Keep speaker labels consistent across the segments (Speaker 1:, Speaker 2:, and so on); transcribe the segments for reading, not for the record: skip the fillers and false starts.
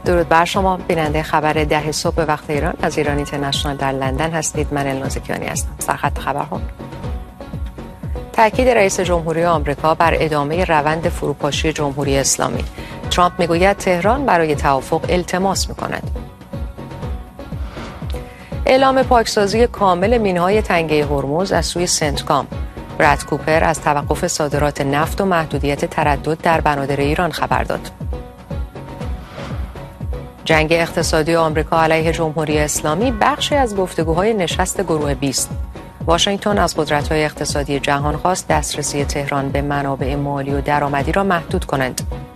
Speaker 1: درود بر شما بیننده خبر 10 صبح به وقت ایران از ایران اینترنشنال در لندن هستید. من النازکیانی هستم. سرخط خبرها: تاکید رئیس جمهوری آمریکا بر ادامه روند فروپاشی جمهوری اسلامی. ترامپ میگوید تهران برای توافق التماس میکند. اعلام پاکسازی کامل مینهای تنگه هرمز از سوی سنتکام. براد کوپر از توقف صادرات نفت و محدودیت تردد در بنادر ایران خبر داد. جنگ اقتصادی آمریکا علیه جمهوری اسلامی بخشی از گفتگوهای نشست گروه 20. واشنگتن از قدرت‌های اقتصادی جهان خواست دسترسی تهران به منابع مالی و درآمدی را محدود کنند.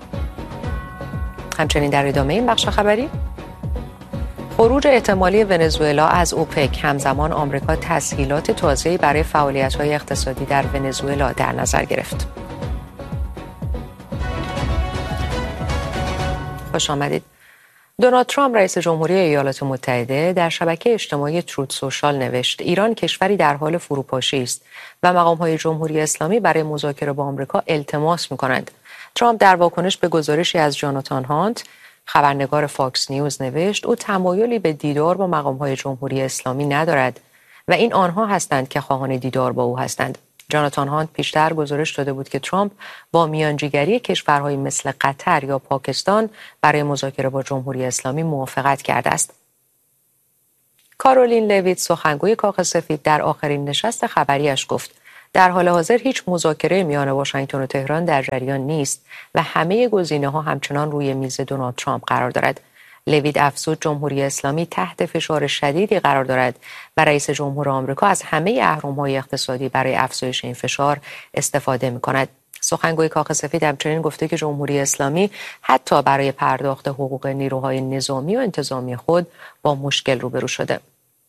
Speaker 1: همچنین در ادامه این بخش خبری، خروج احتمالی ونزوئلا از اوپک، همزمان آمریکا تسهیلات تازه‌ای برای فعالیت‌های اقتصادی در ونزوئلا در نظر گرفت. خوش آمدید. دونالد ترامپ رئیس جمهوری ایالات متحده در شبکه اجتماعی تروت سوشال نوشت ایران کشوری در حال فروپاشی است و مقام‌های جمهوری اسلامی برای مذاکره با آمریکا التماس می‌کنند. ترامپ در واکنش به گزارشی از جاناتان هانت، خبرنگار فاکس نیوز، نوشت او تمایلی به دیدار با مقام‌های جمهوری اسلامی ندارد و این آنها هستند که خواهان دیدار با او هستند. جاناتان هانت پیشتر گزارش داده بود که ترامپ با میانجیگری کشورهایی مثل قطر یا پاکستان برای مذاکره با جمهوری اسلامی موافقت کرده است. کارولین لویت، سخنگوی کاخ سفید، در آخرین نشست خبریش گفت در حال حاضر هیچ مذاکره میان واشنگتن و تهران در جریان نیست و همه گزینه‌ها همچنان روی میز دونالد ترامپ قرار دارد. لوید افزود جمهوری اسلامی تحت فشار شدیدی قرار دارد و رئیس جمهور آمریکا از همه اهرم‌های اقتصادی برای افزایش این فشار استفاده می‌کند. سخنگوی کاخ سفید همچنین گفته که جمهوری اسلامی حتی برای پرداخت حقوق نیروهای نظامی و انتظامی خود با مشکل روبرو شده.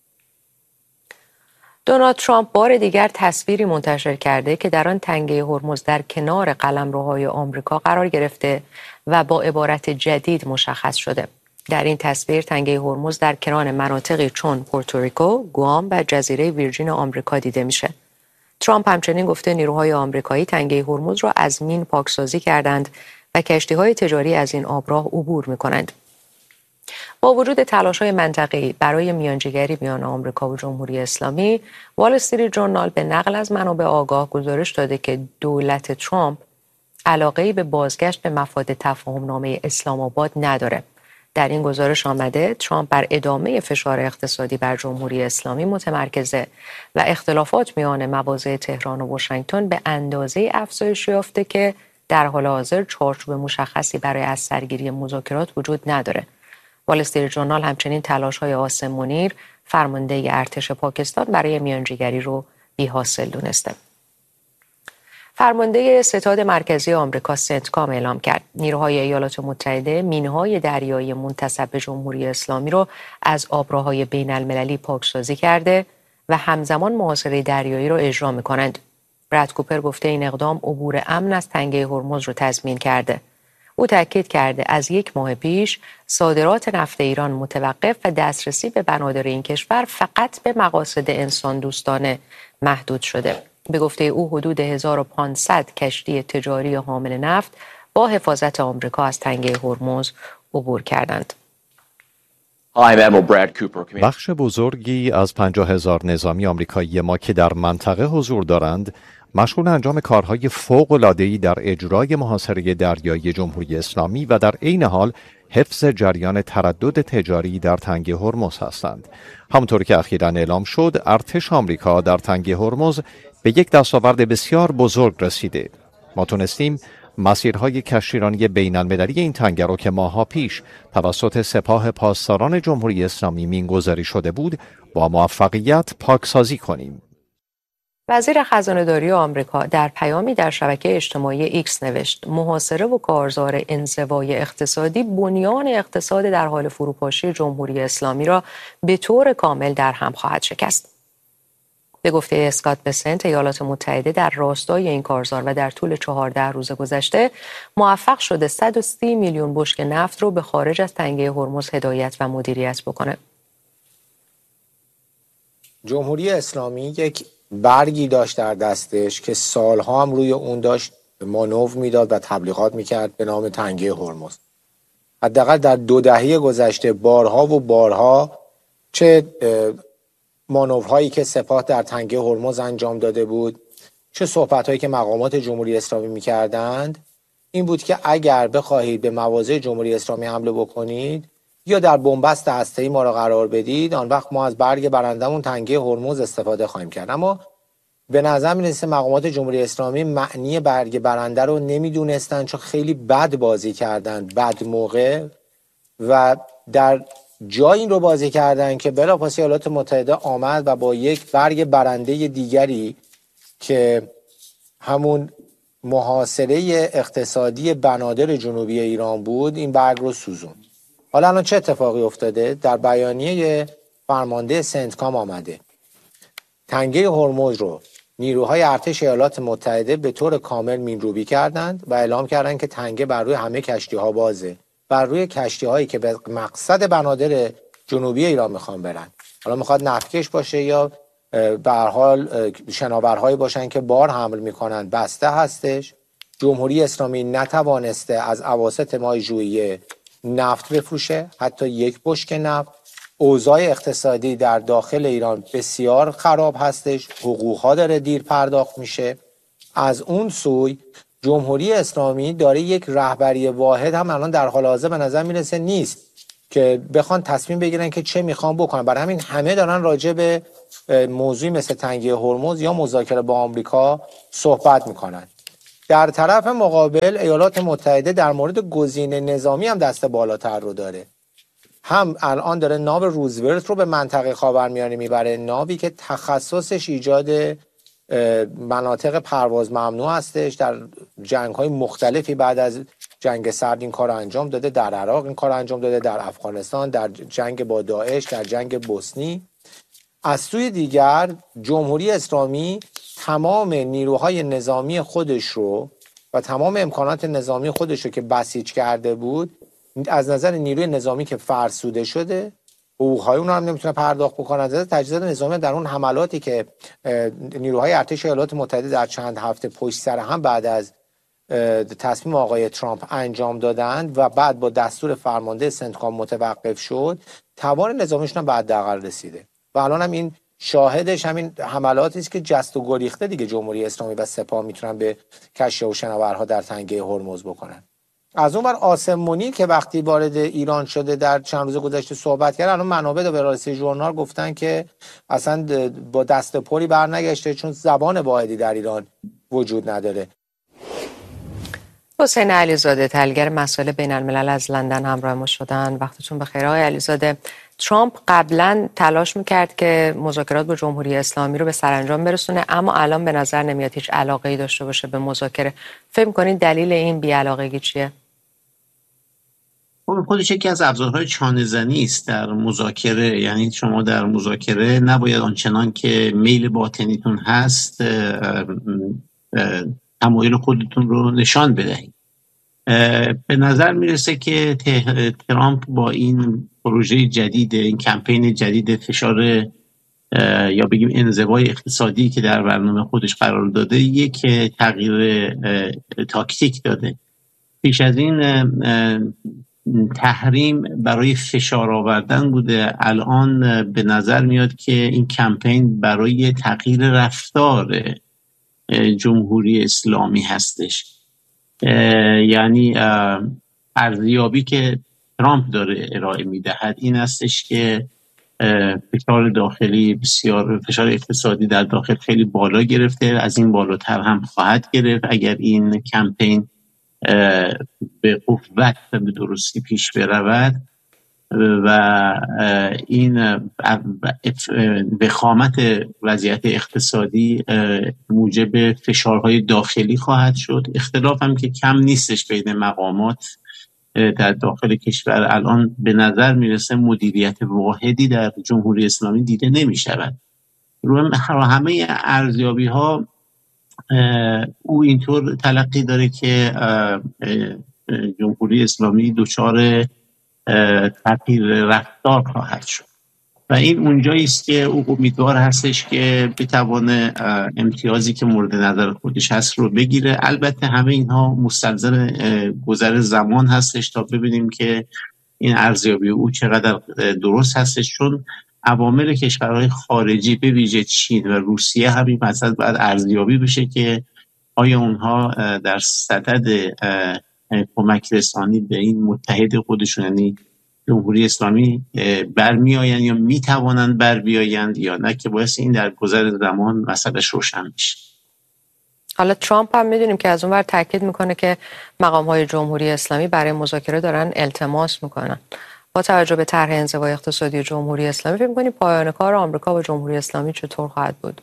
Speaker 1: دونالد ترامپ بار دیگر تصویری منتشر کرده که در آن تنگه هرمز در کنار قلمروهای آمریکا قرار گرفته و با عبارت جدید مشخص شده. در این تصویر تنگه هرمز در کنار مناطقی چون پورتوریکو، گوام و جزیره ویرجین آمریکا دیده میشه. ترامپ همچنین گفته نیروهای آمریکایی تنگه هرمز را از مین پاکسازی کردند و کشتی‌های تجاری از این آبراه عبور می‌کنند. با وجود تلاش‌های منطقه‌ای برای میانجیگری میان آمریکا و جمهوری اسلامی، وال استریت ژورنال به نقل از منابع آگاه گزارش داده که دولت ترامپ علاقه‌ای به بازگشت به مفاد تفاهم‌نامه اسلام آباد نداره. در این گزارش آمده ترامپ بر ادامه فشار اقتصادی بر جمهوری اسلامی متمرکزه و اختلافات میان مواضع تهران و واشنگتن به اندازه افزایش یافته که در حال حاضر چارچوب مشخصی برای از سرگیری مذاکرات وجود نداره. وال استریت ژورنال همچنین تلاش‌های عاصم منیر، فرمانده ارتش پاکستان، برای میانجیگری رو بی‌حاصل دونسته. فرمانده ستاد مرکزی آمریکا سنتکام اعلام کرد نیروهای ایالات متحده مینهای دریایی منتسب به جمهوری اسلامی را از آبراهای بین المللی پاکسازی کرده و همزمان محاصره دریایی را اجرا می‌کنند. براد کوپر گفته این اقدام عبور امن از تنگه هرمز را تضمین کرده. او تاکید کرده از 1 ماه پیش صادرات نفت ایران متوقف و دسترسی به بنادر این کشور فقط به مقاصد انسان دوستانه محدود شده. به گفته او حدود 1500 کشتی تجاری حامل نفت با حفاظت آمریکا از تنگه هرمز عبور کردند.
Speaker 2: بخش بزرگی از 50,000 نظامی آمریکایی ما که در منطقه حضور دارند مشغول انجام کارهای فوق‌العاده‌ای در اجرای محاصره دریایی جمهوری اسلامی و در عین حال حفظ جریان تردد تجاری در تنگه هرمز هستند. همونطور که اخیراً اعلام شد، ارتش آمریکا در تنگه هرمز به یک دستاورد بسیار بزرگ رسیده. ما تونستیم مسیرهای کشتیرانی بین‌المللی این تنگه رو که ماه‌ها پیش توسط سپاه پاسداران جمهوری اسلامی مینگذاری شده بود با موفقیت پاکسازی کنیم.
Speaker 1: وزیر خزانه‌داری آمریکا در پیامی در شبکه اجتماعی ایکس نوشت محاصره و کارزار انزوای اقتصادی بنیان اقتصاد در حال فروپاشی جمهوری اسلامی را به طور کامل در هم خواهد شکست. به گفته اسکات بسنت، ایالات متحده در راستای این کارزار و در طول 14 روز گذشته موفق شده 130 میلیون بشکه نفت رو به خارج از تنگه هرمز هدایت و مدیریت بکنه.
Speaker 3: جمهوری اسلامی یک برگی داشت در دستش که سالها هم روی اون داشت مانور میداد و تبلیغات میکرد به نام تنگه هرمز. حداقل در 2 دهه گذشته بارها و بارها چه مانورهایی که سپاه در تنگه هرمز انجام داده بود، چه صحبت‌هایی که مقامات جمهوری اسلامی می‌کردند، این بود که اگر بخواهید به مواضع جمهوری اسلامی حمله بکنید یا در بنبست هسته‌ای ما را قرار بدید، آن وقت ما از برگ برندمون تنگه هرمز استفاده خواهیم کرد. اما به نظر میرسه مقامات جمهوری اسلامی معنی برگ برنده رو نمیدونستن، چون خیلی بد بازی کردن، بد موقع، و در جای این رو بازی کردن که بلافاصله ایالات متحده آمد و با یک برگ برنده دیگری که همون محاصره اقتصادی بنادر جنوبی ایران بود، این برگ رو سوزوند. حالا الان چه اتفاقی افتاده؟ در بیانیه فرمانده سنتکام آمده تنگه هرمز رو نیروهای ارتش ایالات متحده به طور کامل مینروبی کردند و اعلام کردند که تنگه بر روی همه کشتی‌ها بازه، بر روی کشتی‌هایی که به مقصد بنادر جنوبی ایران میخوان برن. حالا میخواد نفتکش باشه یا به هر حال شناورهایی باشن که بار حمل میکنن، بسته هستش. جمهوری اسلامی نتوانسته از اواسط ماه ژوئیه نفت بفروشه، حتی یک بشکه نفت. اوضاع اقتصادی در داخل ایران بسیار خراب هستش، حقوقها داره دیر پرداخت میشه. از اون سوی جمهوری اسلامی داره یک رهبری واحد هم الان در حال حاضر به نظر میرسه نیست که بخوان تصمیم بگیرن که چه میخوان بکنن. برای همین همه دارن راجع به موضوعی مثل تنگه هرمز یا مذاکره با آمریکا صحبت میکنن. در طرف مقابل ایالات متحده در مورد گزینه نظامی هم دست بالاتر رو داره. هم الان داره ناو روزولت رو به منطقه خاورمیانه میبره، ناوی که تخصصش ایجاد مناطق پرواز ممنوع هستش. در جنگ‌های مختلفی بعد از جنگ سرد این کار انجام داده، در عراق این کار انجام داده، در افغانستان، در جنگ با داعش، در جنگ بوسنی. از سوی دیگر جمهوری اسلامی تمام نیروهای نظامی خودش رو و تمام امکانات نظامی خودش رو که بسیج کرده بود، از نظر نیروی نظامی که فرسوده شده، حقوق‌های اون هم نمیتونه پرداخت بکنه. از نظر تجهیزات نظامی در اون حملاتی که نیروهای ارتش ایالات متحده در چند هفته پشت سر هم بعد از تصمیم آقای ترامپ انجام دادند و بعد با دستور فرمانده سنتکام متوقف شد، توان نظامیشون هم به حداقل رسیده و الان هم این شاهدش همین حملاتی است که جست و گریخته دیگه جمهوری اسلامی و سپاه میتونن به کشتی و شناورها در تنگه هرمز بکنن. از اون بر عاصم منیر که وقتی وارد ایران شده در چند روز گذشته صحبت کرد، الان منابع در وراسه ژورنال گفتن که اصلا با دست پری برنگشته چون زبان واحدی در ایران وجود نداره.
Speaker 1: حسین علیزاده، تحلیلگر مسائل بین الملل از لندن همراه ما شدن. وقتتون بخیر آقای علیزاده. ترامپ قبلا تلاش میکرد که مذاکرات با جمهوری اسلامی رو به سرانجام برسونه، اما الان به نظر نمیاد هیچ علاقه‌ای داشته باشه به مذاکره. فکر می‌کنید دلیل این بی‌علاقگی چیه؟
Speaker 4: خودش یکی از ابزارهای چانه‌زنی است در مذاکره. یعنی شما در مذاکره نباید آنچنان که میل باطنیتون هست تمایل خودتون رو نشان بدهید. به نظر میرسه که ترامپ با این پروژه جدید، این کمپین جدید فشار یا بگیم انزوای اقتصادی که در برنامه خودش قرار داده، یک تغییر تاکتیک داده. پیش از این تحریم برای فشار آوردن بوده، الان به نظر میاد که این کمپین برای تغییر رفتار جمهوری اسلامی هستش. یعنی ارزیابی که ترامپ داره ارائه میدهد این هستش که فشار داخلی بسیار، فشار اقتصادی در داخل خیلی بالا گرفته، از این بالاتر هم خواهد گرفت اگر این کمپین به قوت و به درستی پیش برود و این وخامت وضعیت اقتصادی موجب فشارهای داخلی خواهد شد. اختلاف هم که کم نیستش بین مقامات در داخل کشور. الان به نظر میرسه مدیریت واحدی در جمهوری اسلامی دیده نمی شود. رو همه ارزیابی ها او اینطور تلقی داره که جمهوری اسلامی دچار تغییر رفتار خواهد شد. و این اونجایی است که او امیدوار هستش که بتوانه امتیازی که مورد نظر خودش هست رو بگیره. البته همه اینها مستلزم گذر زمان هستش تا ببینیم که این ارزیابی او چقدر درست هستش، چون عوامل کشورهای خارجی به ویژه چین و روسیه همین مسئله باید ارزیابی بشه که آیا اونها در صدد کمک رسانی به این متحد خودشون یعنی جمهوری اسلامی برمیآیند یا میتوانند بر بیایند یا نه، که باعث این در گذر زمان مسئلهش روشن میشه.
Speaker 1: حالا ترامپ هم میدونیم که از اون ور تاکید میکنه که مقام‌های جمهوری اسلامی برای مذاکره دارن التماس میکنن. با توجه به طرح انزوای اقتصادی جمهوری اسلامی فکر می‌کنید پایان کار آمریکا با جمهوری اسلامی چطور خواهد بود؟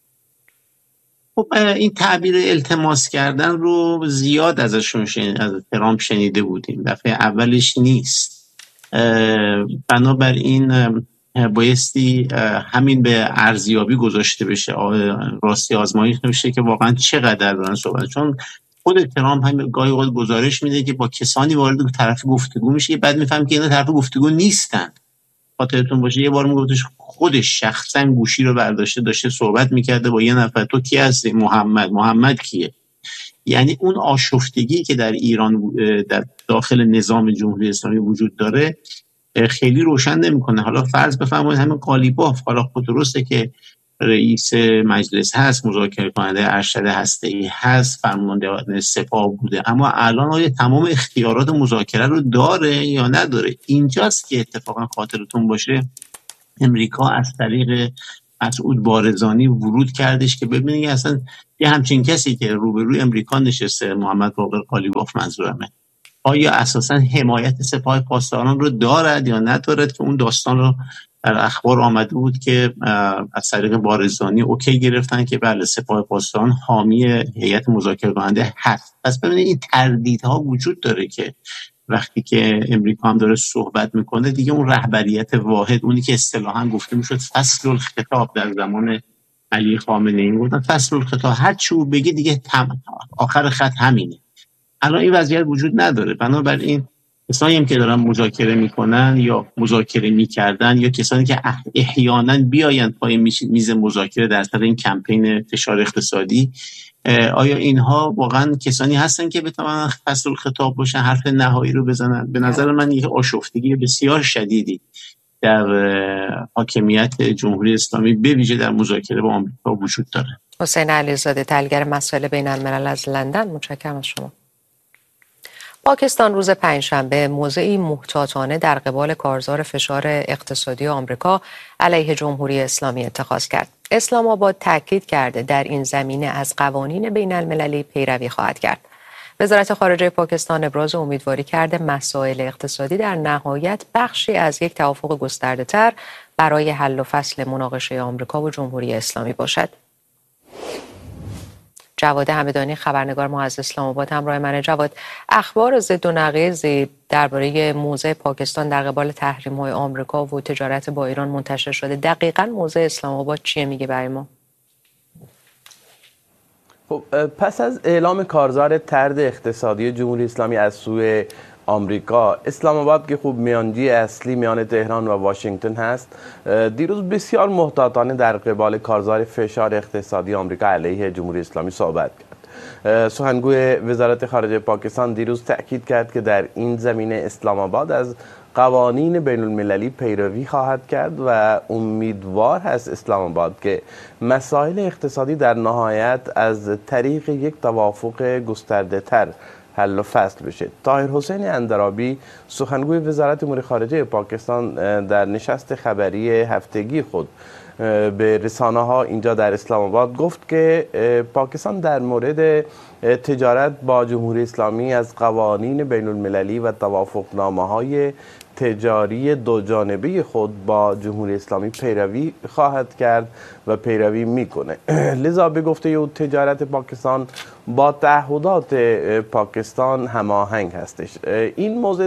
Speaker 4: خب این تعبیر التماس کردن رو زیاد ازشون از ترامپ شنیده بودیم، دفعه اولش نیست. بنابراین بایستی همین به ارزیابی گذاشته بشه، راستی آزمایش بشه که واقعا چقدر دارن صحبت، چون خود ترامپ هم گاهی اوقات گزارش میده که با کسانی وارد طرف گفتگو میشه، بعد میفهم که اینا طرف گفتگو نیستن. خاطرتون باشه یه بار میگفتش خودش شخصا گوشی رو برداشته داشته صحبت میکرده با یه نفر، تو کی هستی؟ محمد کیه؟ یعنی اون آشفتگی که در ایران در داخل نظام جمهوری اسلامی وجود داره خیلی روشن نمیکنه. حالا فرض بفرمایید همین قالیباف، حالا خود درسته که رئیس مجلس هست، مذاکره کننده ارشد هسته‌ای هست، فرمانده سپاه بوده، اما الان آیا تمام اختیارات مذاکره رو داره یا نداره؟ اینجاست که اتفاقا خاطرتون باشه امریکا از طریق مسعود بارزانی ورود کردش که ببینید اصلا یه همچین کسی که روبروی امریکا نشسته، محمد باقر قالیباف منظورمه، آیا اساسا حمایت سپاه پاسداران رو دارد یا ندارد، که اون داستان رو در اخبار آمده بود که از طریق بارزانی اوکی گرفتن که بله سپاه پاسداران حامی هیئت مذاکره کننده هست. پس ببینید این تردیدها وجود داره که وقتی که امریکا هم داره صحبت میکنه دیگه اون رهبریت واحد، اونی که اصطلاحاً گفته میشد فصل الخطاب در زمان علی خامنه‌ای گفتن فصل الخطاب، هر چی او بگه دیگه آخر خط همینه. الان این وضعیت وجود نداره. بنابراین کسانی هم که دارن مذاکره میکنن یا مذاکره میکردن یا کسانی که احیانا بیاین پای میز مذاکره در سر این کمپین فشار اقتصادی، آیا اینها واقعا کسانی هستن که بتونن فصل الخطاب باشن، حرف نهایی رو بزنن؟ به نظر من یک آشفتگی بسیار شدیدی در حاکمیت جمهوری اسلامی به ویژه در مذاکره با آمریکا وجود داره.
Speaker 1: حسین علیزاده، تحلیلگر مسائل بین الملل از لندن، متشکرم از شما. پاکستان روز پنجشنبه موضعی محتاطانه در قبال کارزار فشار اقتصادی آمریکا علیه جمهوری اسلامی اتخاذ کرد. اسلام آباد تاکید کرده در این زمینه از قوانین بین المللی پیروی خواهد کرد. وزارت خارجه پاکستان ابراز امیدواری کرده مسائل اقتصادی در نهایت بخشی از یک توافق گسترده‌تر برای حل و فصل مناقشه آمریکا و جمهوری اسلامی باشد. جواد همدانی، خبرنگار ما از اسلام آباد همراه من. جواد، اخبار ضد و نقیضی درباره موضع پاکستان در قبال تحریم‌های آمریکا و تجارت با ایران منتشر شده. دقیقاً موضع اسلام آباد چیه میگه برای ما؟
Speaker 5: خب پس از اعلام کارزار طرد اقتصادی جمهوری اسلامی از سوی آمریکا، اسلام آباد که خوب میانجی اصلی میان تهران و واشنگتن هست، دیروز بسیار محتاطانه در قبال کارزار فشار اقتصادی آمریکا علیه جمهوری اسلامی صحبت کرد. سخنگوی وزارت خارجه پاکستان دیروز تأکید کرد که در این زمینه اسلام آباد از قوانین بین المللی پیروی خواهد کرد و امیدوار هست اسلام آباد که مسائل اقتصادی در نهایت از طریق یک توافق گسترده تر حل و فصل بشه. طاهر حسین اندرابی، سخنگوی وزارت امور خارجه پاکستان، در نشست خبری هفتگی خود به رسانه ها اینجا در اسلام آباد گفت که پاکستان در مورد تجارت با جمهوری اسلامی از قوانین بین المللی و توافقنامه های تجاری دو جانبه خود با جمهوری اسلامی پیروی خواهد کرد و پیروی میکنه. لذا به گفته او تجارت پاکستان با تعهدات پاکستان هماهنگ هستش. این موضوع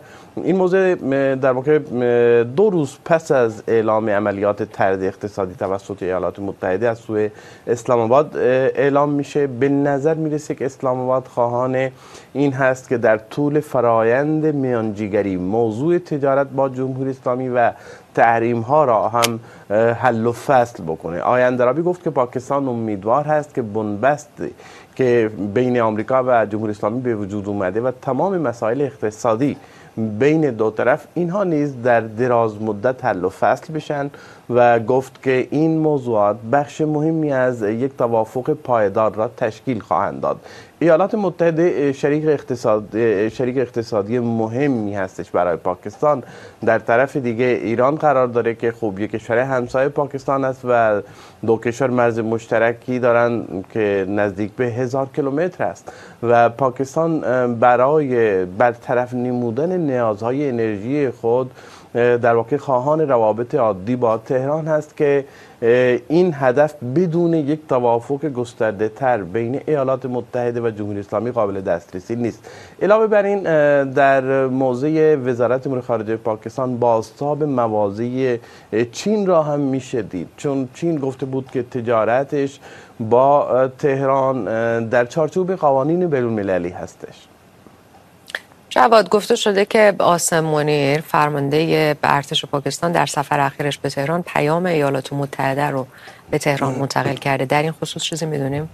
Speaker 5: در واقع 2 روز پس از اعلام عملیات طرد اقتصادی توسط ایالات متحده از سوی اسلام آباد اعلام میشه. به نظر میرسه که اسلام آباد خواهان این هست که در طول فرایند میانجیگری موضوع تجارت با جمهوری اسلامی و تحریم ها را هم حل و فصل بکنه. آقای اندرابی گفت که پاکستان امیدوار هست که بنبست که بین آمریکا و جمهوری اسلامی به وجود اومده و تمام مسائل اقتصادی بین دو طرف اینها نیز در دراز مدت حل و فصل بشن و گفت که این موضوعات بخش مهمی از یک توافق پایدار را تشکیل خواهند داد. ایالات متحده شریک اقتصادی مهمی هستش برای پاکستان. در طرف دیگه ایران قرار داره که خب یک کشور همسایه پاکستان است و 2 کشور مرز مشترکی دارن که نزدیک به 1000 کیلومتر است و پاکستان برای برطرف نمودن نیازهای انرژی خود در واقع خواهان روابط عادی با تهران هست که این هدف بدون یک توافق گسترده تر بین ایالات متحده و جمهوری اسلامی قابل دسترسی نیست. علاوه بر این در موضع وزارت امور خارجه پاکستان بازتاب موازی چین را هم میشه دید، چون چین گفته بود که تجارتش با تهران در چارچوب قوانین بین‌المللی هستش.
Speaker 1: جواد، گفته شده که عاصم منیر فرمانده ارتش پاکستان در سفر اخیرش به تهران پیام ایالات متحده رو به تهران منتقل کرده. در این خصوص چیزی میدونیم؟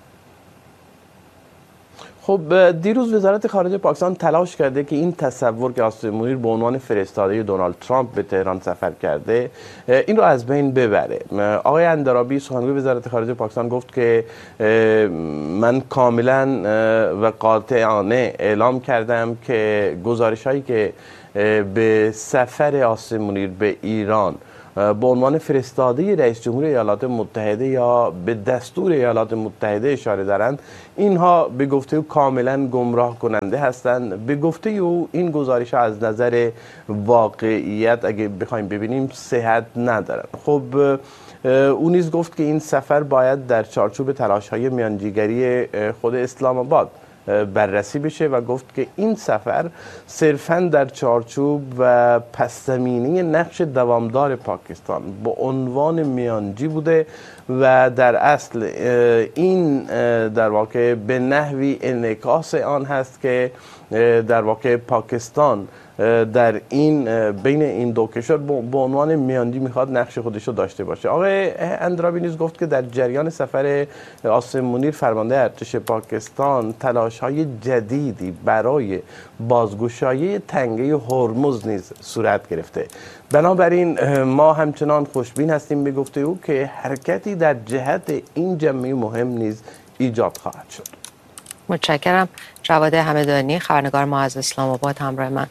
Speaker 5: خب دیروز وزارت خارجه پاکستان تلاش کرده که این تصور که عاصم منیر به عنوان فرستاده دونالد ترامپ به تهران سفر کرده این رو از بین ببره. آقای اندرابی سخنگوی وزارت خارجه پاکستان گفت که من کاملا و قاطعانه اعلام کردم که گزارش‌هایی که به سفر عاصم منیر به ایران به عنوان فرستاده رئیس جمهور ایالات متحده یا به دستور ایالات متحده اشاره دارند، اینها به گفته او کاملا گمراه کننده هستند. به گفته او این گزارش ها از نظر واقعیت اگه بخوایم ببینیم صحت ندارند. خب او نیز گفت که این سفر باید در چارچوب تلاش های میانجیگری خود اسلام آباد بررسی بشه و گفت که این سفر صرفاً در چارچوب و پس زمینه نقش دوامدار پاکستان به عنوان میانجی بوده و در اصل این در واقع به نحوی انعکاس آن هست که در واقع پاکستان در این بین این 2 کشور به عنوان میانجی میخواد نقش خودش رو داشته باشه. آقای اندرابی نیز گفت که در جریان سفر عاصم منیر فرمانده ارتش پاکستان تلاش‌های جدیدی برای بازگشایی تنگه هرمز نیز صورت گرفته. بنابراین ما همچنان خوشبین هستیم به گفته او که حرکتی در جهت این جمعی مهم نیز ایجاد خواهد شد.
Speaker 1: متشکرم. جواد همدانی، خبرنگار ما از اسلام آباد، همراه من.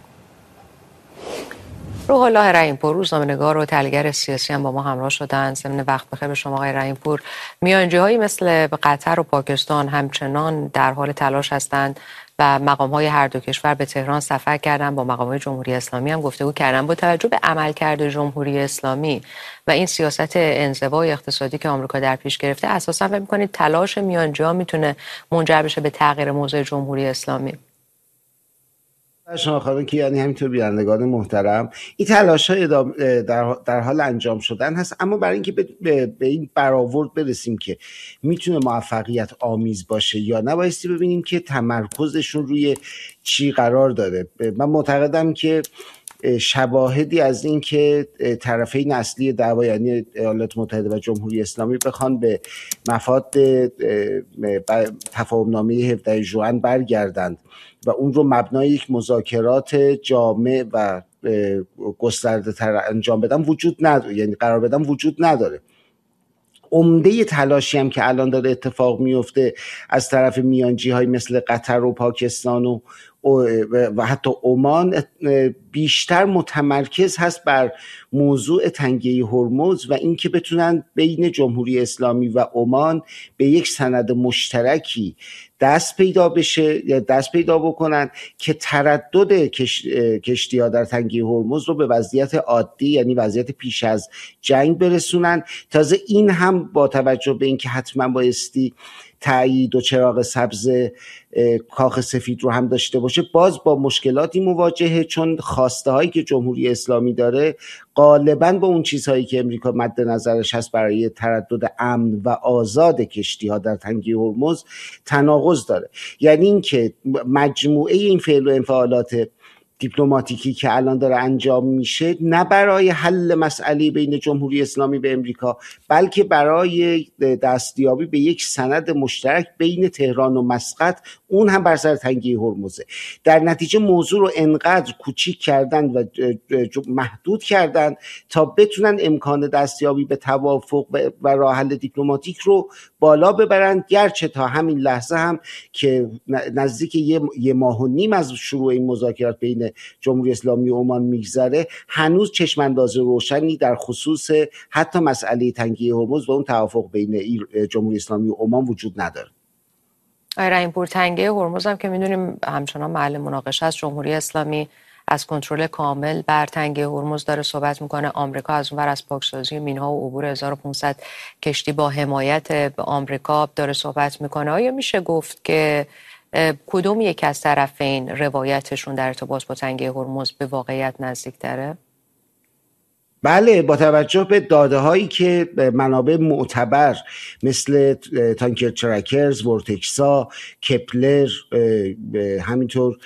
Speaker 1: روح الله رحیم‌پور، روزنامه‌نگار و تحلیلگر سیاسی هم با ما همراه شدند. ضمن وقت بخیر به شما آقای رحیم‌پور. میانجی‌هایی مثل قطر و پاکستان همچنان در حال تلاش هستند و مقام‌های هر 2 کشور به تهران سفر کردن، با مقام‌های جمهوری اسلامی هم گفتگو کردن. با توجه به عملکرد جمهوری اسلامی و این سیاست انزوای اقتصادی که آمریکا در پیش گرفته، اساساً فکر می‌کنید تلاش میانجی‌ها میتونه منجر بشه به تغییر موضع جمهوری اسلامی؟
Speaker 6: شما خانم کیانی، همینطور بینندگان محترم، این تلاش‌های در حال انجام شدن هست، اما برای اینکه به این برآورد برسیم که میتونه موفقیت آمیز باشه یا نه، بایستی ببینیم که تمرکزشون روی چی قرار داره. من معتقدم که شواهدی از این که طرفین اصلی دعوا یعنی ایالات متحده و جمهوری اسلامی بخوان به مفاد تفاهم‌نامه 17 ژوئن برگردند و اون رو مبنای یک مذاکرات جامع و گسترده تر انجام بدن وجود نداره، یعنی قرار بدن وجود نداره. عمده تلاشی هم که الان داره اتفاق میفته از طرف میانجی های مثل قطر و پاکستان و حتی عمان بیشتر متمرکز هست بر موضوع تنگه هرمز و اینکه بتونن بین جمهوری اسلامی و عمان به یک سند مشترکی دست پیدا بکنن که تردد کشتی‌ها در تنگه هرمز رو به وضعیت عادی، یعنی وضعیت پیش از جنگ برسونن. تازه این هم با توجه به اینکه حتما بایستی تایید و چراغ سبز کاخ سفید رو هم داشته باشه، باز با مشکلاتی مواجهه، چون خواسته هایی که جمهوری اسلامی داره غالباً با اون چیزهایی که امریکا مد نظرش هست برای تردد امن و آزاد کشتی ها در تنگه هرمز تناقض داره. یعنی اینکه مجموعه این فعل و انفعالات دیپلماتیکی که الان داره انجام میشه نه برای حل مسئله بین جمهوری اسلامی و امریکا، بلکه برای دستیابی به یک سند مشترک بین تهران و مسقط، اون هم بر سر تنگه هرمزه. در نتیجه موضوع رو انقدر کوچیک کردن و محدود کردن تا بتونن امکان دستیابی به توافق و راه حل دیپلماتیک رو بالا ببرن، گرچه تا همین لحظه هم که نزدیک یه ماه و نیم از شروع این مذاکرات بین جمهوری اسلامی و عمان میگذره، هنوز چشم انداز روشنی در خصوص حتی مسئله تنگه هرمز و اون توافق بین جمهوری اسلامی و عمان وجود نداره.
Speaker 1: رحیم‌پور، تنگه هرمز هم که میدونیم همچنان محل مناقشه است. جمهوری اسلامی از کنترل کامل بر تنگه هرمز داره صحبت میکنه. آمریکا از اونور از پاکسازی مینها و عبور 1500 کشتی با حمایت آمریکا داره صحبت میکنه. آیا میشه گفت که کدوم یک از طرفین روایتشون در ارتباط با تنگه هرمز به واقعیت نزدیک‌تره؟
Speaker 6: بله، با توجه به داده هایی که منابع معتبر مثل تانکر ترکرز، ورتکسا، کپلر، همینطور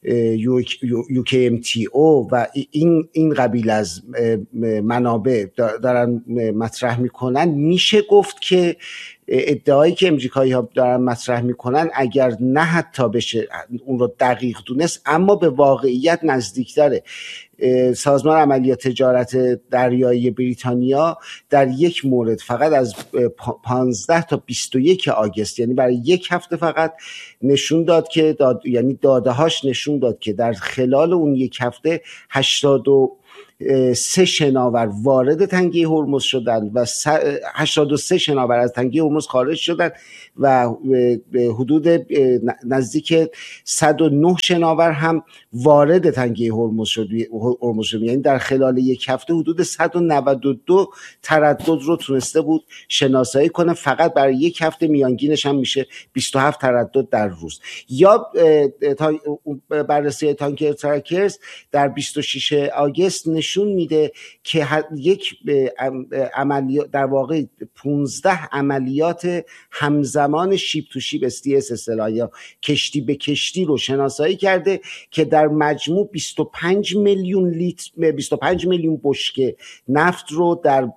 Speaker 6: UKMTO و این قبیل از منابع دارن مطرح میکنن، میشه گفت که ادعایی که امریکایی ها دارن مطرح میکنن اگر نه حتی بشه اون رو دقیق دونست، اما به واقعیت نزدیکتره. سازمان عملیات تجارت دریایی بریتانیا در یک مورد فقط از 15 تا 21 آگوست، یعنی برای یک هفته فقط، نشون داد که یعنی داده هاش نشون داد که در خلال اون یک هفته 83 شناور وارد تنگه هرمز شدن و 83 شناور از تنگه هرمز خارج شدن و حدود نزدیک 109 شناور هم وارد تنگه هرمز شد. یعنی در خلال یک هفته حدود 192 تردد رو تونسته بود شناسایی کنه. فقط برای یک هفته میانگینش هم میشه 27 تردد در روز. یا بررسی تانکر ترکرز در 26 آگوست نشون میده که یک عملیات، در واقع 15 عملیات همزمان شیپ تو شیپ STS اصطلاحاً یا کشتی به کشتی رو شناسایی کرده که در مجموع 25 میلیون بشکه نفت رو در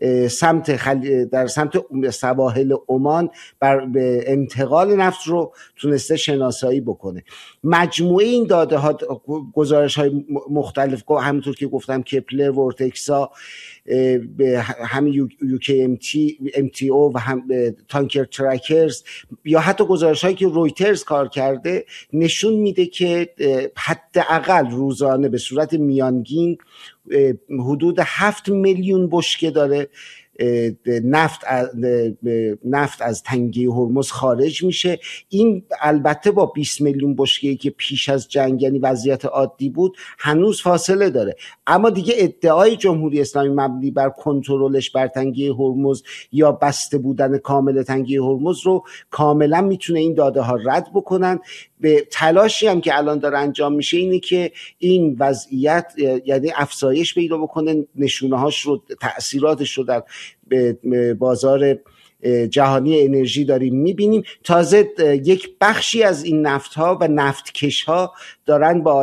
Speaker 6: سمت سواحل عمان به انتقال نفت رو تونسته شناسایی بکنه. مجموعه این داده ها، گزارش های مختلف، همونطور که گفتم کپلر، ورتکسا، همین UKMTO و هم تانکر ترکرز، یا حتی گزارش هایی که رویترز کار کرده، نشون میده که حداقل روزانه به صورت میانگین حدود 7 میلیون بشکه داره نفت از تنگه هرمز خارج میشه. این البته با 20 میلیون بشکه‌ای که پیش از جنگ یعنی وضعیت عادی بود هنوز فاصله داره. اما دیگه ادعای جمهوری اسلامی مبنی بر کنترلش بر تنگه هرمز یا بسته بودن کامل تنگه هرمز رو کاملا میتونه این داده ها رد بکنن. به تلاشی هم که الان داره انجام میشه اینه که این وضعیت یعنی افزایش پیدا بکنه، نشونه هاش رو، تأثیراتش رو در بازار جهانی انرژی داریم میبینیم. تازه یک بخشی از این نفت ها و نفتکش ها دارن با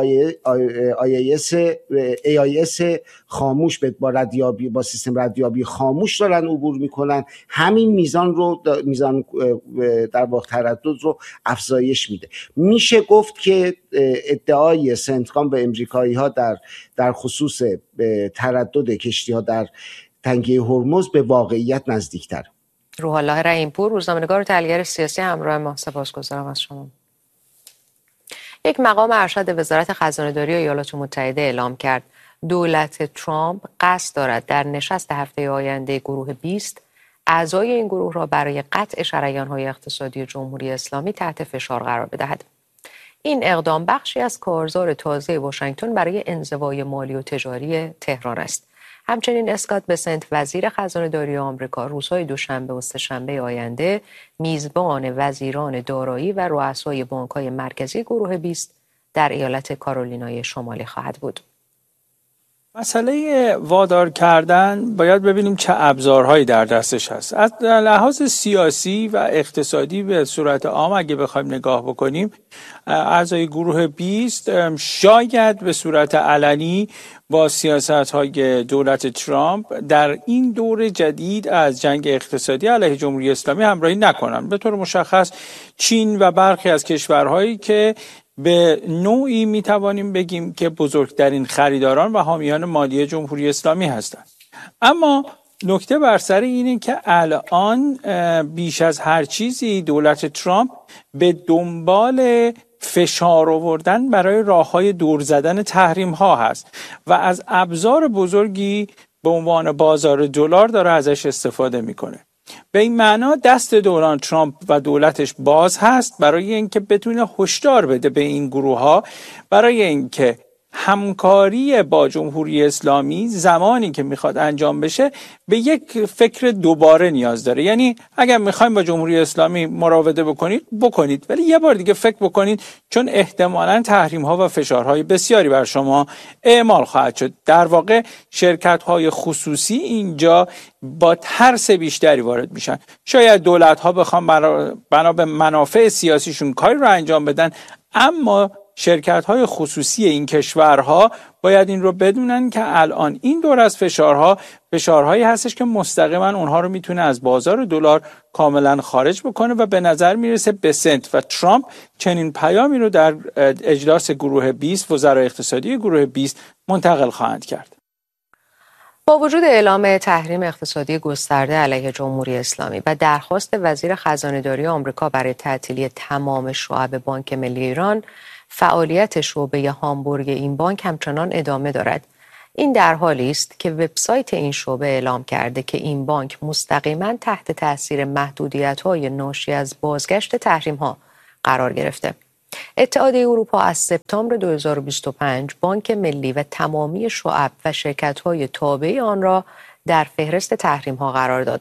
Speaker 6: AIS خاموش با سیستم ردیابی خاموش دارن عبور میکنن. همین میزان در واقع تردد رو افزایش میده. میشه گفت که ادعای سنتکام و امریکایی ها در خصوص تردد کشتی ها در تنگه هرمز به واقعیت نزدیکتر.
Speaker 1: روح الله رحیم‌پور، روزنامه‌نگار و تحلیلگر سیاسی، همراه ما. سپاسگزارم از شما. یک مقام ارشد وزارت خزانه‌داری ایالات متحده اعلام کرد دولت ترامپ قصد دارد در نشست هفته آینده گروه 20 اعضای این گروه را برای قطع شریان‌های اقتصادی جمهوری اسلامی تحت فشار قرار بدهد. این اقدام بخشی از کارزار تازه واشنگتن برای انزوای مالی و تجاری تهران است. همچنین اسکات بسنت وزیر خزانه‌داری آمریکا روزهای دوشنبه و سه‌شنبه آینده میزبان وزیران دارایی و رؤسای بانک‌های مرکزی گروه 20 در ایالت کارولینای شمالی خواهد بود.
Speaker 7: مسئله وادار کردن باید ببینیم چه ابزارهایی در دستش هست. از لحاظ سیاسی و اقتصادی به صورت عام اگه بخوایم نگاه بکنیم، اعضای گروه 20 شاید به صورت علنی با سیاست‌های دولت ترامپ در این دور جدید از جنگ اقتصادی علیه جمهوری اسلامی همراهی نکنند. به طور مشخص چین و برخی از کشورهایی که به نوعی میتوانیم بگیم که بزرگترین خریداران و حامیان مالی جمهوری اسلامی هستند. اما نکته بر سر اینه که الان بیش از هر چیزی دولت ترامپ به دنبال فشار آوردن برای راه‌های دور زدن تحریم ها هست و از ابزار بزرگی به عنوان بازار دلار داره ازش استفاده میکنه. به این معنا دست دوران ترامپ و دولتش باز هست برای اینکه بتونه هشدار بده به این گروه ها، برای اینکه همکاری با جمهوری اسلامی زمانی که میخواد انجام بشه به یک فکر دوباره نیاز داره. یعنی اگر میخوایم با جمهوری اسلامی مراوده بکنید ولی یه بار دیگه فکر بکنید، چون احتمالاً تحریم ها و فشارهای بسیاری بر شما اعمال خواهد شد. در واقع شرکت های خصوصی اینجا با ترس بیشتری وارد میشن. شاید دولت ها بخوام بنا به منافع سیاسیشون کاری رو انجام بدن، اما شرکت‌های خصوصی این کشورها باید این رو بدونن که الان این دور از فشارهایی هستش که مستقیما اونها رو میتونه از بازار دلار کاملا خارج بکنه و به نظر میرسه بسنت و ترامپ چنین پیامی رو در اجلاس گروه 20 وزرای اقتصادی گروه 20 منتقل خواهند کرد.
Speaker 1: با وجود اعلام تحریم اقتصادی گسترده علیه جمهوری اسلامی و درخواست وزیر خزانه‌داری آمریکا برای تعطیلی تمام شعب بانک ملی ایران، فعالیت شعبه هامبورگ این بانک همچنان ادامه دارد. این در حالی است که وبسایت این شعبه اعلام کرده که این بانک مستقیما تحت تاثیر محدودیت‌های ناشی از بازگشت تحریم‌ها قرار گرفته. اتحادیه اروپا از سپتامبر 2025 بانک ملی و تمامی شعب و شرکت‌های تابع آن را در فهرست تحریم‌ها قرار داد.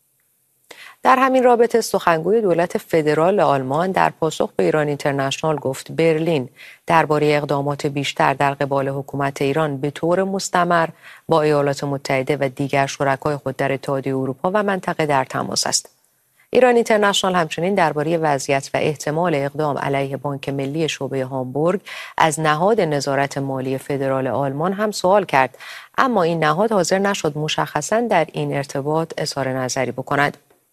Speaker 1: در همین رابطه سخنگوی دولت فدرال آلمان در پاسخ به ایران اینترنشنال گفت برلین درباره اقدامات بیشتر در قبال حکومت ایران به طور مستمر با ایالات متحده و دیگر شرکای خود در اتحادیه اروپا و منطقه در تماس است. ایران اینترنشنال همچنین درباره وضعیت و احتمال اقدام علیه بانک ملی شعبه هامبورگ از نهاد نظارت مالی فدرال آلمان هم سوال کرد، اما این نهاد حاضر نشد مشخصاً در این ارتباط اظهار نظری بکند.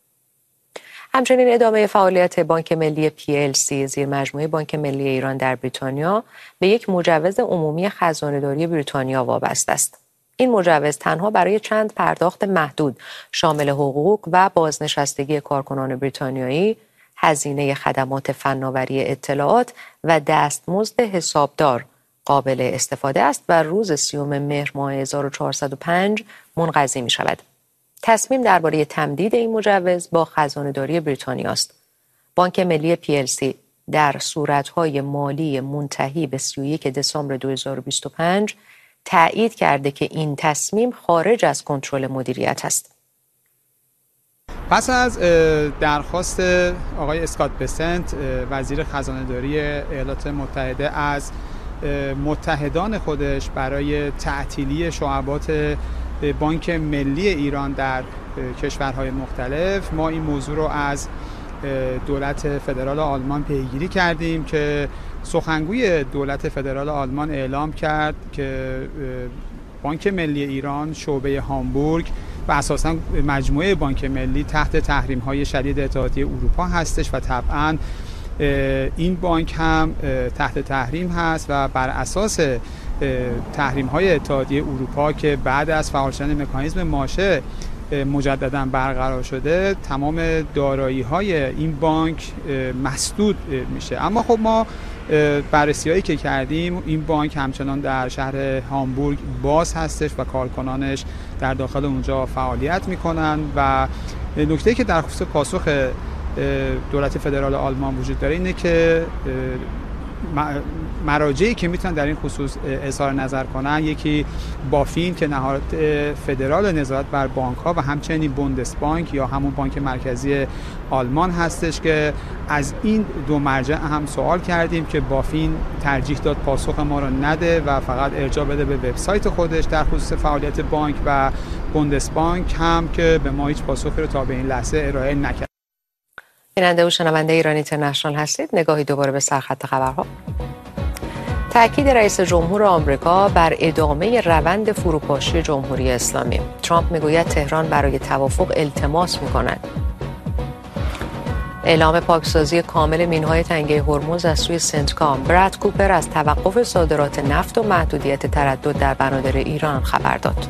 Speaker 1: همچنین ادامه فعالیت بانک ملی PLC زیر مجموعه بانک ملی ایران در بریتانیا به یک مجوز عمومی خزانه‌داری بریتانیا وابسته است. این مجوز تنها برای چند پرداخت محدود شامل حقوق و بازنشستگی کارکنان بریتانیایی، هزینه خدمات فناوری اطلاعات و دستمزد حسابدار قابل استفاده است و روز 30 مهر ماه 1405 منقضی می شود. تصمیم درباره تمدید این مجوز با خزانه‌داری بریتانیا است. بانک ملی PLC در صورت‌های مالی منتهی به 31 دسامبر 2025 تایید کرده که این تصمیم خارج از کنترل مدیریت است.
Speaker 8: پس از درخواست آقای اسکات بسنت وزیر خزانه‌داری ایالات متحده از متحدان خودش برای تعطیلی شعبات بانک ملی ایران در کشورهای مختلف، ما این موضوع رو از دولت فدرال آلمان پیگیری کردیم که سخنگوی دولت فدرال آلمان اعلام کرد که بانک ملی ایران شعبه هامبورگ و اساساً مجموعه بانک ملی تحت تحریم‌های شدید اتحادیه اروپا هستش و طبعاً این بانک هم تحت تحریم هست و بر اساس تحریم‌های اتحادیه اروپا که بعد از فعال شدن مکانیزم ماشه مجدداً برقرار شده، تمام دارایی‌های این بانک مسدود میشه. اما خب ما بررسی‌هایی که کردیم این بانک همچنان در شهر هامبورگ باز هستش و کارکنانش در داخل اونجا فعالیت میکنن و نکته‌ای که در خصوص پاسخ دولت فدرال آلمان وجود داره اینه که مراجعی که میتونن در این خصوص اظهار نظر کنن، یکی بافین که نهاد فدرال نظارت بر بانک ها و همچنین بوندسبانک یا همون بانک مرکزی آلمان هستش که از این دو مرجع هم سوال کردیم که بافین ترجیح داد پاسخ ما رو نده و فقط ارجاع بده به وبسایت خودش در خصوص فعالیت بانک و بوندسبانک هم که به ما هیچ پاسخی رو تا به این لحظه ارائه نکرد.
Speaker 1: بیننده و شنونده ایران اینترنشنال هستید. نگاهی دوباره به سرخط خبرها. تأکید رئیس جمهور آمریکا بر ادامه روند فروپاشی جمهوری اسلامی. ترامپ میگوید تهران برای توافق التماس میکند. اعلام پاکسازی کامل مینهای تنگه هرمز از سوی سنتکام. براد کوپر از توقف صادرات نفت و محدودیت تردد در بنادر ایران خبر داد.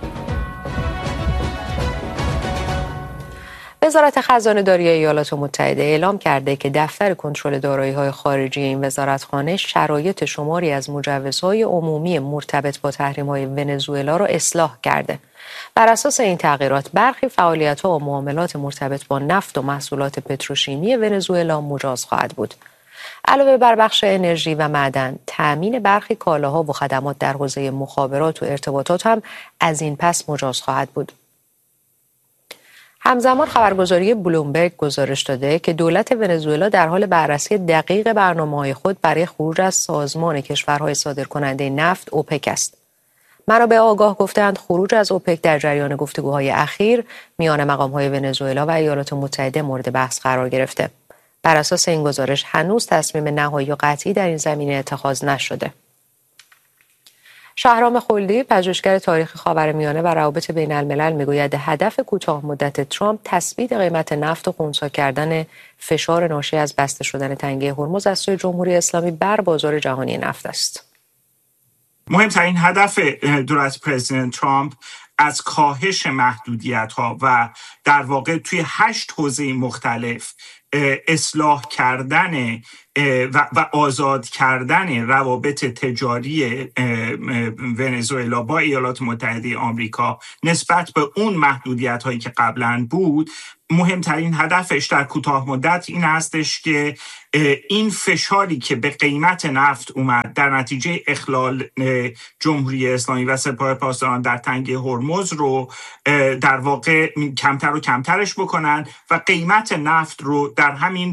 Speaker 1: وزارت خزانه‌داری ایالات متحده اعلام کرده که دفتر کنترل دارایی‌های خارجی این وزارتخانه شرایط شماری از مجوزهای عمومی مرتبط با تحریم‌های ونزوئلا را اصلاح کرده. بر اساس این تغییرات برخی فعالیت‌ها و معاملات مرتبط با نفت و محصولات پتروشیمی ونزوئلا مجاز خواهد بود. علاوه بر بخش انرژی و معدن، تأمین برخی کالاها و خدمات در حوزه مخابرات و ارتباطات هم از این پس مجاز خواهد بود. همزمان خبرگزاری بلومبرگ گزارش داده که دولت ونزوئلا در حال بررسی دقیق برنامه‌های خود برای خروج از سازمان کشورهای صادرکننده نفت اوپک است. منابع آگاه گفتند خروج از اوپک در جریان گفتگوهای اخیر میان مقام‌های ونزوئلا و ایالات متحده مورد بحث قرار گرفته. بر اساس این گزارش هنوز تصمیم نهایی و قطعی در این زمینه اتخاذ نشده. شهرام خلدی، پژوهشگر تاریخ خاورمیانه و روابط بین الملل میگوید هدف کوتاه مدت ترامپ تثبیت قیمت نفت و خنثی کردن فشار ناشی از بسته شدن تنگه هرمز از سوی جمهوری اسلامی بر بازار جهانی نفت است.
Speaker 9: مهمترین هدف دولت پرزیدنت ترامپ از کاهش محدودیت‌ها و در واقع توی 8 حوزه مختلف اصلاح کردن و آزاد کردن روابط تجاری ونزوئلا با ایالات متحده آمریکا نسبت به اون محدودیت هایی که قبلا بود، مهمترین هدفش در کوتاه مدت این هستش که این فشاری که به قیمت نفت اومد در نتیجه اخلال جمهوری اسلامی و سپاه پاسداران در تنگه هرمز رو در واقع کمتر و کمترش بکنن و قیمت نفت رو در همین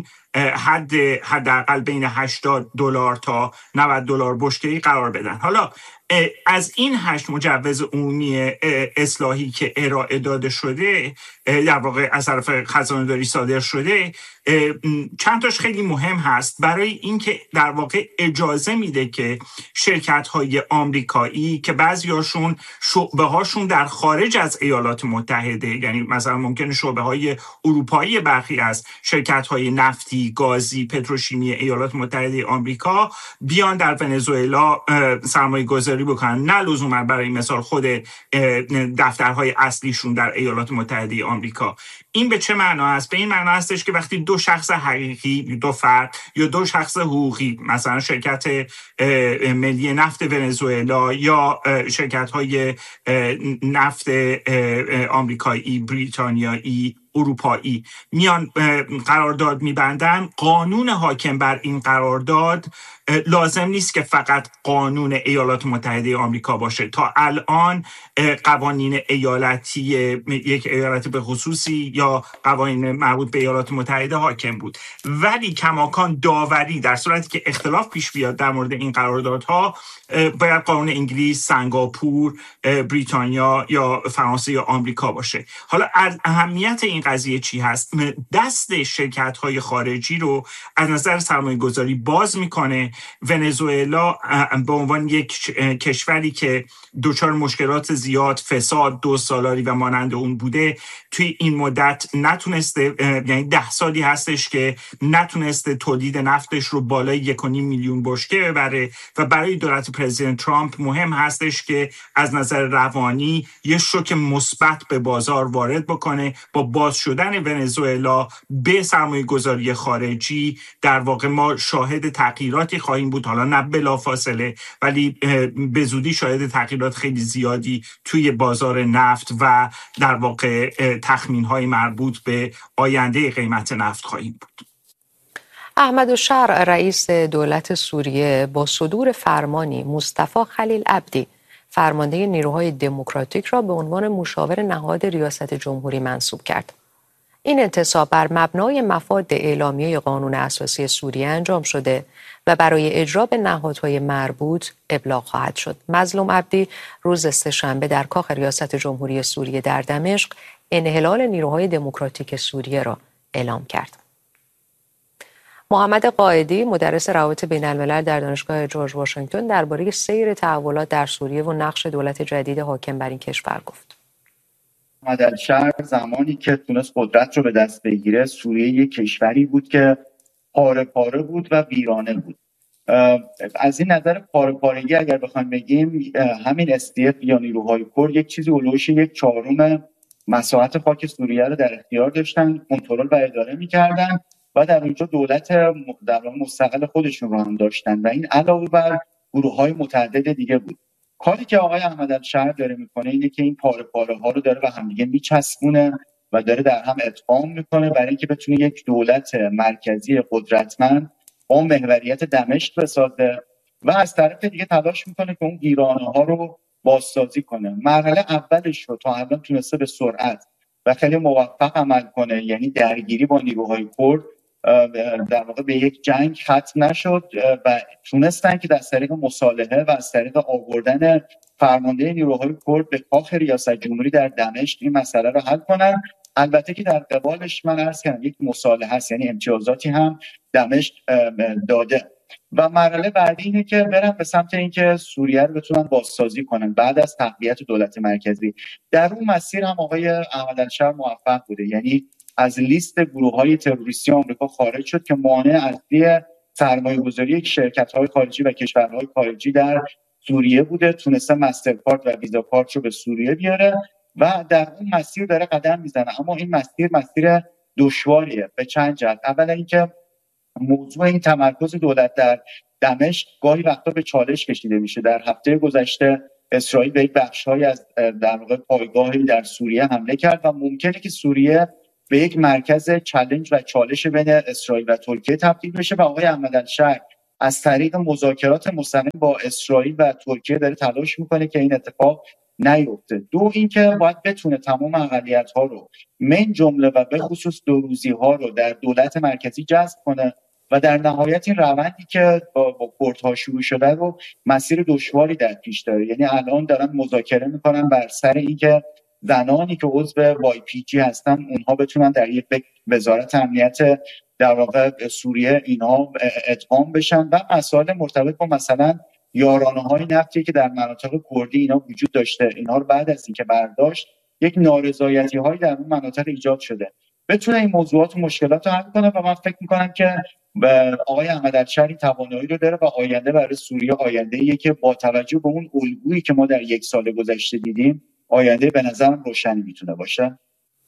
Speaker 9: حداقل بین $80 تا $90 بشکه‌ای قرار بدن. حالا از این 8 مجوز عمومی اصلاحی که ارائه داده شده، در واقع از طرف خزانه‌داری صادر شده، چند تاش خیلی مهم هست برای اینکه در واقع اجازه میده که شرکت‌های آمریکایی که بعضیاشون شعبه‌هاشون در خارج از ایالات متحده، یعنی مثلا ممکنه شعبه‌های اروپایی برخی از شرکت‌های نفتی، گازی، پتروشیمی ایالات متحده آمریکا بیان در ونزوئلا سرمایه‌گذاری بکنن، نه لزوما برای مثال خود دفترهای اصلیشون در ایالات متحده آمریکا. این به چه معنا است؟ به این معنا هستش که وقتی دو شخص حقیقی، دو فرد یا دو شخص حقوقی، مثلا شرکت ملی نفت ونزوئلا یا شرکت‌های نفت آمریکایی، بریتانیایی، اروپایی میان قرارداد میبندن، قانون حاکم بر این قرارداد لازم نیست که فقط قانون ایالات متحده آمریکا باشه. تا الان قوانین ایالتی یک ایالت به خصوصی یا قوانین مربوط به ایالات متحده حاکم بود، ولی کماکان داوری در صورتی که اختلاف پیش بیاد در مورد این قراردادها باید قانون انگلیس، سنگاپور، بریتانیا یا فرانسه یا آمریکا باشه. حالا اهمیت این قضیه چی هست؟ دست شرکت‌های خارجی رو از نظر سرمایه‌گذاری باز میکنه. ونزوئلا به عنوان یک کشوری که دچار مشکلات زیاد، فساد، دزدسالاری و مانند اون بوده، توی این مدت نتونسته، یعنی 10 سالی هستش که نتونسته تولید نفتش رو بالای 1.5 میلیون بشکه ببره و برای دولت پرزیدنت ترامپ مهم هستش که از نظر روانی یه شوک مثبت به بازار وارد بکنه با باز باز شدن ونزوئلا به سرمایه‌گذاری خارجی در واقع ما شاهد تغییراتی خواهیم بود، حالا نه بلافاصله ولی به زودی شاهد تغییرات خیلی زیادی توی بازار نفت و در واقع تخمین‌های مربوط به آینده قیمت نفت خواهیم بود.
Speaker 1: احمدالشرع رئیس دولت سوریه با صدور فرمانی مصطفی خلیل عبدی فرمانده نیروهای دموکراتیک را به عنوان مشاور نهاد ریاست جمهوری منصوب کرد. این انتصاب بر مبنای مفاد اعلامیه قانون اساسی سوریه انجام شده و برای اجرا به نهادهای مربوط ابلاغ خواهد شد. مظلوم عبدی روز سه‌شنبه در کاخ ریاست جمهوری سوریه در دمشق انحلال نیروهای دموکراتیک سوریه را اعلام کرد. محمد قائدی مدرس روابط بین الملل در دانشگاه جورج واشنگتن درباره سیر تحولات در سوریه و نقش دولت جدید حاکم بر این کشور گفت.
Speaker 10: احمدالشرع زمانی که تونست قدرت رو به دست بگیره، سوریه یک کشوری بود که پاره پاره بود و ویرانه بود. از این نظر پاره پارگی اگر بخوایم بگیم، همین SDF یا نیروهای کرد یک چیزی اولوش 1/4 مساحت خاک سوریه رو در اختیار داشتن، کنترل و اداره می‌کردن و در اونجا دولت در مستقل خودشون رو هم داشتن و این علاوه بر گروه‌های متعدد دیگه بود. کاری که آقای احمدالشرع داره میکنه اینه که این پاره پاره ها رو داره به هم دیگه میچسبونه و داره در هم ادغام میکنه برای اینکه بتونه یک دولت مرکزی قدرتمند با محوریت دمشق بسازه و از طرف دیگه تلاش میکنه که اون ویرانه ها رو بازسازی کنه. مرحله اولش رو تا الان تونسته به سرعت و خیلی موفق عمل کنه، یعنی درگیری با نیروهای کرد در واقع به یک جنگ ختم نشد و تونستن که از طریق مصالحه و از طریق آوردن فرمانده نیروهای کرد به کاخ ریاست جمهوری در دمشق این مسئله رو حل کنن. البته که در قبالش من عرض کردم یک مصالحه است، یعنی امتیازاتی هم دمشق داده و مرحله بعدی اینه که برن به سمت اینکه سوریه رو بتونن بازسازی کنن بعد از تقویت دولت مرکزی. در اون مسیر هم آقای احمدالشرع موفق بوده، یعنی از لیست گروه‌های تروریستی آمریکا خارج شد که مانع اصلی سرمایه‌گذاری یک شرکت‌های خارجی و کشورهای خارجی در سوریه بوده. تونسته مسترکارد و ویزا کارت رو به سوریه بیاره و در اون مسیر داره قدم میزنه. اما این مسیر دشواریه به چند جهت. اولا اینکه موضوع این تمرکز دولت در دمشق گاهی وقتا به چالش کشیده میشه. در هفته گذشته اسرائیل به یک بخش‌هایی از در واقع پایگاهی در سوریه حمله کرد و ممکنه که سوریه به یک مرکز چالش و چالش بین اسرائیل و ترکیه تبدیل بشه و آقای احمدالشرع از طریق مذاکرات مستقیم با اسرائیل و ترکیه داره تلاش میکنه که این اتفاق نیفته. دو اینکه باید بتونه تمام اقلیت‌ها رو من جمله و به خصوص دوروزی‌ها رو در دولت مرکزی جذب کنه و در نهایت این روندی که با کردها شروع شده رو مسیر دشواری در پیش داره. یعنی الان دارن مذاکره میکنن بر سر اینکه زنانی که عضو YPG هستن اونها بتونن در یک وزارت امنیت در واقع سوریه اینها ادغام بشن و مسائل مرتبط با مثلا یارانه‌های نفتی که در مناطق کردی اینا وجود داشته، اینا رو بعد از اینکه برداشت یک نارضایتی‌هایی در اون مناطق ایجاد شده بتونه این موضوعات و مشکلات رو حل کنه و من فکر می‌کنم که آقای احمدالشرع توانایی رو داره و آینده برای سوریه آینده‌ایه که با توجه به اون الگویی که ما در یک سال گذشته دیدیم آینده به نظرم روشنی میتونه باشه.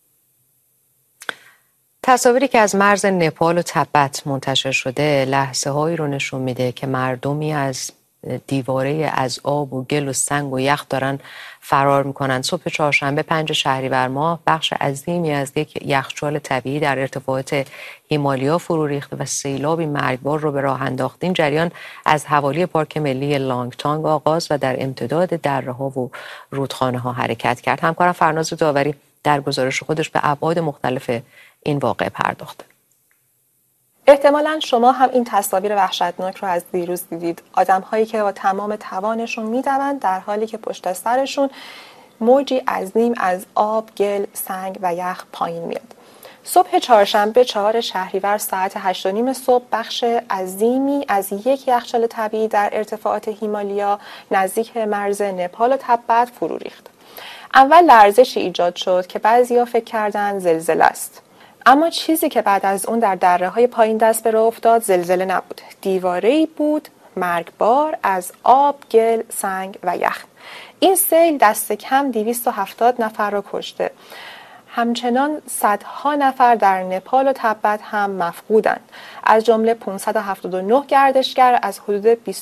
Speaker 1: تصاویری که از مرز نپال و تبت منتشر شده لحظه‌هایی رو نشون میده که مردمی از دیواره از آب و گل و سنگ و یخ دارن فرار میکنن. صبح چهارشنبه 5 شهریور ماه بخش عظیمی از یک یخچال طبیعی در ارتفاعات هیمالیا فرو ریخت و سیلابی مرگبار رو به راه انداخت. این جریان از حوالی پارک ملی لانگتانگ آغاز و در امتداد دره‌ها و رودخانه‌ها حرکت کرد. همکارم فرناز داوری در گزارش خودش به ابعاد مختلف این واقعه پرداخته.
Speaker 11: احتمالاً شما هم این تصاویر وحشتناک رو از دیروز دیدید. آدم‌هایی که با تمام توانشون می‌دوند در حالی که پشت سرشون موجی عظیم از آب، گل، سنگ و یخ پایین میاد. صبح چهارشنبه 4 شهریور ساعت 8:30 صبح بخش عظیمی از یک یخچال طبیعی در ارتفاعات هیمالیا نزدیک مرز نپال و تبت فرو ریخت. اول لرزشی ایجاد شد که بعضیا فکر کردن زلزله است. اما چیزی که بعد از اون در دره‌های پایین دست به راه افتاد زلزله نبود. دیواره‌ای بود مرگبار از آب، گل، سنگ و یخ. این سیل دست کم 270 نفر را کشته. همچنان صدها نفر در نپال و تبت هم مفقودند، از جمله 579 گردشگر از حدود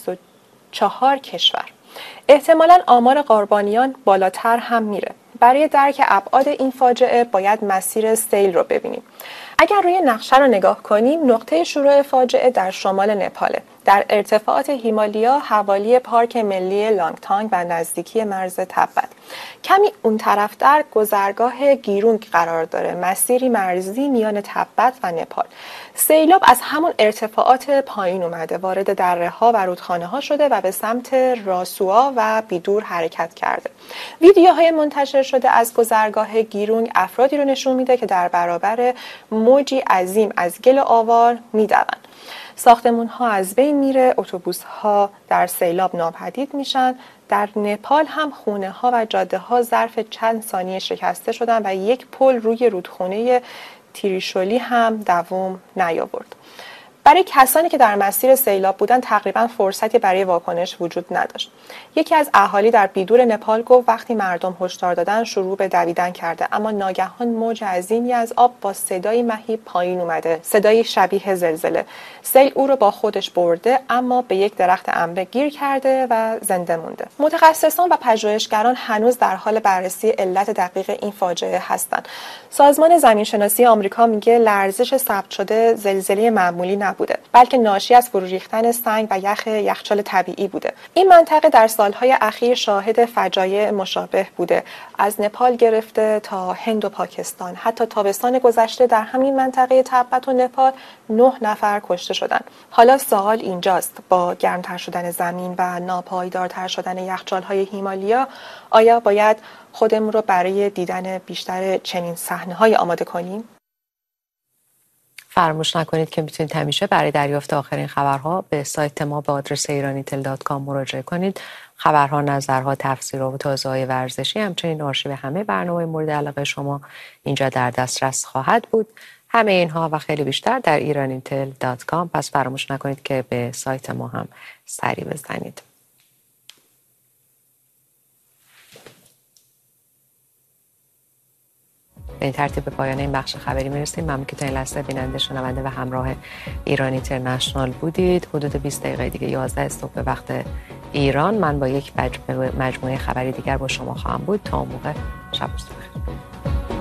Speaker 11: 24 کشور. احتمالاً آمار قربانیان بالاتر هم میره. برای درک ابعاد این فاجعه باید مسیر سیل رو ببینیم. اگر روی نقشه رو نگاه کنیم، نقطه شروع فاجعه در شمال نپاله، در ارتفاعات هیمالیا حوالی پارک ملی لانگتانگ و نزدیکی مرز تبت. کمی اون طرفتر گذرگاه گیرونگ قرار داره، مسیری مرزی میان تبت و نپال. سیلاب از همون ارتفاعات پایین اومده، وارد دره‌ها و رودخانه‌ها شده و به سمت راسوآ و بیدور حرکت کرده. ویدیوهای منتشر شده از گذرگاه گیرونگ افرادی رو نشون میده که در برابر موجی عظیم از گل آوار میدوند. ساختمان‌ها از بین میره، اتوبوس‌ها در سیلاب ناپدید میشن. در نپال هم خونه‌ها و جاده‌ها ظرف چند ثانیه شکسته شدن و یک پل روی رودخونه تریشولی هم دوام نیاورد. برای کسانی که در مسیر سیلاب بودن تقریبا فرصتی برای واکنش وجود نداشت. یکی از اهالی در بیدور نپال گفت وقتی مردم هشدار دادن شروع به دویدن کرده، اما ناگهان موج عظیمی از آب با صدای مهیب پایین اومده، صدای شبیه زلزله. سیل او رو با خودش برده، اما به یک درخت انبه گیر کرده و زنده مونده. متخصصان و پژوهشگران هنوز در حال بررسی علت دقیق این فاجعه هستند. سازمان زمینشناسی آمریکا میگه لرزش ثبت شده زلزله معمولی بوده، بلکه ناشی از فرو ریختن سنگ و یخچال طبیعی بوده. این منطقه در سالهای اخیر شاهد فجایع مشابه بوده، از نپال گرفته تا هند و پاکستان. حتی تابستان گذشته در همین منطقه تبت و نپال 9 نفر کشته شدند. حالا سوال اینجاست، با گرمتر شدن زمین و ناپایدارتر شدن یخچال‌های هیمالیا، آیا باید خودمون رو برای دیدن بیشتر چنین صحنه‌های آماده کنیم؟
Speaker 1: فراموش نکنید که میتونید همیشه برای دریافت آخرین خبرها به سایت ما به آدرس iranitel.com مراجعه کنید. خبرها، نظرها، تفسیرها و تازه‌های ورزشی، همچنین آرشیو همه برنامه‌های مورد علاقه شما اینجا در دسترس خواهد بود. همه اینها و خیلی بیشتر در iranitel.com. پس فراموش نکنید که به سایت ما هم سری بزنید. به این ترتیب به پایان این بخش خبری میرسیم. ممنون که تا این لحظه بیننده، شنونده و همراه ایران اینترنشنال بودید. حدود 20 دقیقه دیگه 11 صبح به وقت ایران من با یک مجموعه خبری دیگر با شما خواهم بود. تا اون موقع شب بخیر.